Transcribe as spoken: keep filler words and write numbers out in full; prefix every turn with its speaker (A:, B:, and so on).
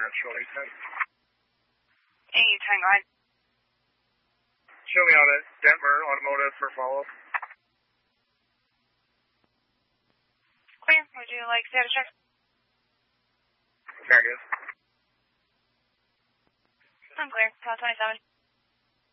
A: Central eight ten.
B: eight ten, go ahead.
A: Show me out at Detmer Automotive for follow-up.
B: Clear. Would you like status check?
A: Very good.
B: I'm clear. Call twenty-seven.